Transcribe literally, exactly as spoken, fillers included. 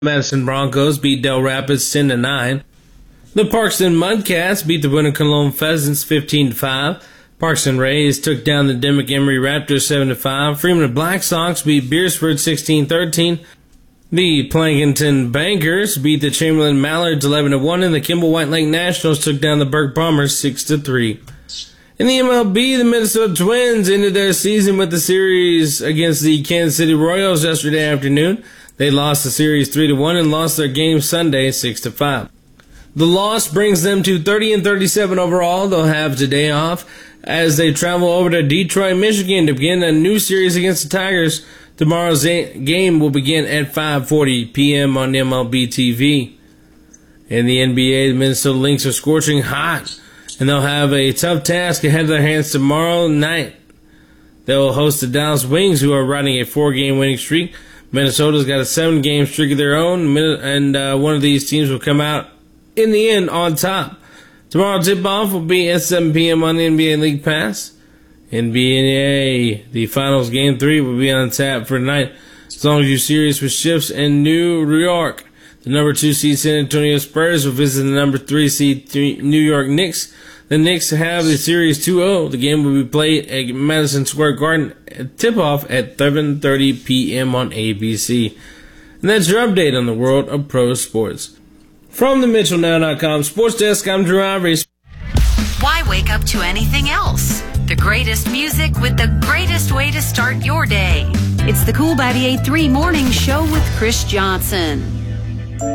Madison Broncos beat Del Rapids ten to nine. The Parkston Mudcats beat the Winter Cologne Pheasants fifteen to five. Parkston Rays took down the Dimmick Emery Raptors seven to five. Freeman Black Sox beat Beersford sixteen thirteen. The Plankinton Bankers beat the Chamberlain Mallards eleven to one, and the Kimball White Lake Nationals took down the Burke Bombers six to three. In the M L B, the Minnesota Twins ended their season with the series against the Kansas City Royals yesterday afternoon. They lost the series three to one and lost their game Sunday six to five. The loss brings them to thirty and thirty-seven overall. They'll have today off as they travel over to Detroit, Michigan to begin a new series against the Tigers. Tomorrow's game will begin at five forty p.m. on M L B T V. In the N B A, the Minnesota Lynx are scorching hot, and they'll have a tough task ahead of their hands tomorrow night. They'll host the Dallas Wings, who are riding a four-game winning streak. Minnesota's got a seven-game streak of their own, and uh, one of these teams will come out in the end on top. Tomorrow tip-off will be at seven p.m. on the N B A League Pass. N B A, the finals game three will be on tap for tonight, as long as you're serious with shifts in New York. The number two seed San Antonio Spurs will visit the number three seed New York Knicks. The Knicks have the series two oh. The game will be played at Madison Square Garden at tip-off at seven thirty p.m. on A B C. And that's your update on the world of pro sports. From the Mitchell Now dot com Sports Desk, I'm Drew Ivory. Why wake up to anything else? The greatest music with the greatest way to start your day. It's the Cool ninety-eight point three Morning Show with Chris Johnson.